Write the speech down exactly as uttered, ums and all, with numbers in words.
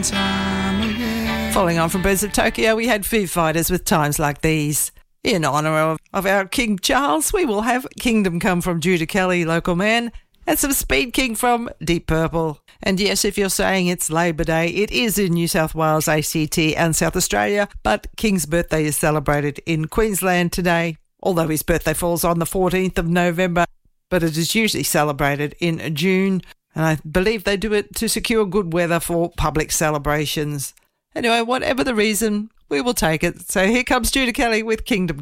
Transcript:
Following on from Birds of Tokyo, we had Foo Fighters with Times Like These. In honour of, of our King Charles, we will have Kingdom Come from Judah Kelly, Local Man, and some Speed King from Deep Purple. And yes, if you're saying it's Labor Day, it is in New South Wales, A C T and South Australia, but King's birthday is celebrated in Queensland today, although his birthday falls on the fourteenth of November, but it is usually celebrated in June, and I believe they do it to secure good weather for public celebrations. Anyway, whatever the reason, we will take it. So here comes Judah Kelly with Kingdom